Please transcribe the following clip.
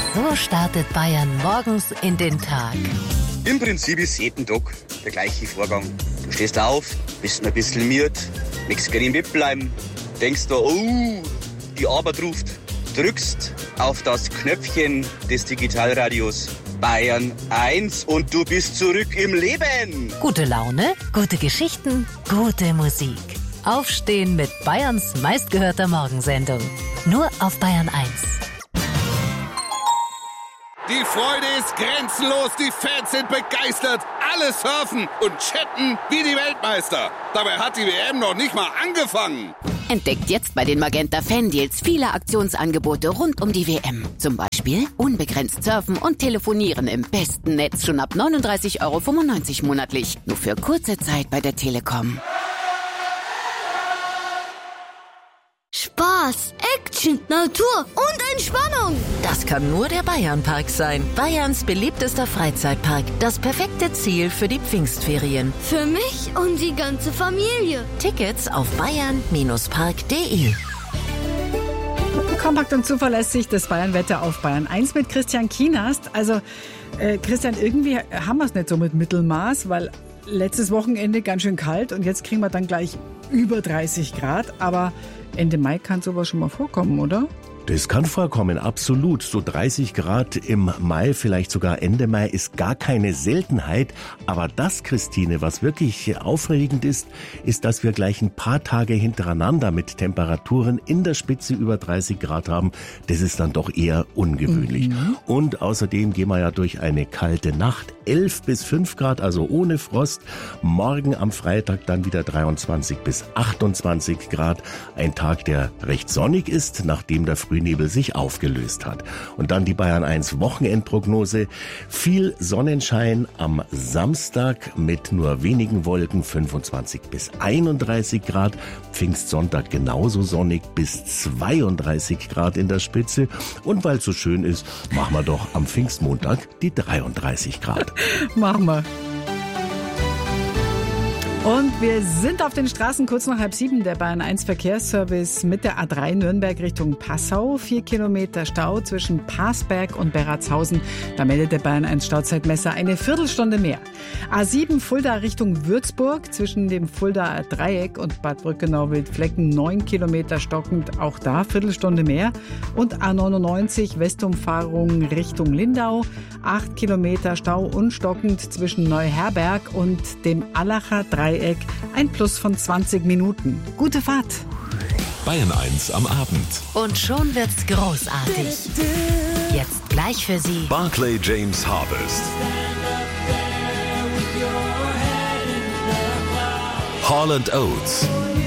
So startet Bayern morgens in den Tag. Im Prinzip ist jeden Tag der gleiche Vorgang. Du stehst auf, bist ein bisschen müde, nichts gegen im Bett bleiben, denkst da, oh, die Arbeit ruft, drückst auf das Knöpfchen des Digitalradios Bayern 1 und du bist zurück im Leben. Gute Laune, gute Geschichten, gute Musik. Aufstehen mit Bayerns meistgehörter Morgensendung. Nur auf Bayern 1. Die Freude ist grenzenlos, die Fans sind begeistert, alle surfen und chatten wie die Weltmeister. Dabei hat die WM noch nicht mal angefangen. Entdeckt jetzt bei den Magenta Fan-Deals viele Aktionsangebote rund um die WM. Zum Beispiel unbegrenzt surfen und telefonieren im besten Netz schon ab 39,95 € monatlich. Nur für kurze Zeit bei der Telekom. Spaß, Action, Natur und Entspannung. Das kann nur der Bayernpark sein. Bayerns beliebtester Freizeitpark. Das perfekte Ziel für die Pfingstferien. Für mich und die ganze Familie. Tickets auf bayern-park.de. Kompakt und zuverlässig das Bayernwetter auf Bayern 1 mit Christian Kienast. Also, Christian, irgendwie haben wir es nicht so mit Mittelmaß, weil letztes Wochenende ganz schön kalt und jetzt kriegen wir dann gleich über 30 Grad. Aber Ende Mai kann sowas schon mal vorkommen, oder? Das kann vorkommen, absolut. So 30 Grad im Mai, vielleicht sogar Ende Mai, ist gar keine Seltenheit. Aber das, Christine, was wirklich aufregend ist, dass wir gleich ein paar Tage hintereinander mit Temperaturen in der Spitze über 30 Grad haben. Das ist dann doch eher ungewöhnlich. Und außerdem gehen wir ja durch eine kalte Nacht. 11 bis 5 Grad, also ohne Frost. Morgen am Freitag dann wieder 23 bis 28 Grad. Ein Tag, der recht sonnig ist, nachdem der Frühnebel sich aufgelöst hat. Und dann die Bayern 1 Wochenendprognose. Viel Sonnenschein am Samstag mit nur wenigen Wolken, 25 bis 31 Grad. Pfingstsonntag genauso sonnig bis 32 Grad in der Spitze. Und weil es so schön ist, machen wir doch am Pfingstmontag die 33 Grad. Machen wir. Und wir sind auf den Straßen kurz nach 6:30. Der Bayern 1 Verkehrsservice mit der A3 Nürnberg Richtung Passau. 4 Kilometer Stau zwischen Parsberg und Beratshausen. Da meldet der Bayern 1 Stauzeitmesser eine Viertelstunde mehr. A7 Fulda Richtung Würzburg zwischen dem Fuldaer Dreieck und Bad Brückenau-Wildflecken. 9 Kilometer stockend, auch da Viertelstunde mehr. Und A99 Westumfahrung Richtung Lindau. 8 Kilometer Stau und stockend zwischen Neuherberg und dem Allacher Dreieck. Ein Plus von 20 Minuten. Gute Fahrt. Bayern 1 am Abend. Und schon wird's großartig. Jetzt gleich für Sie Barclay James Harvest. Hall & Oates.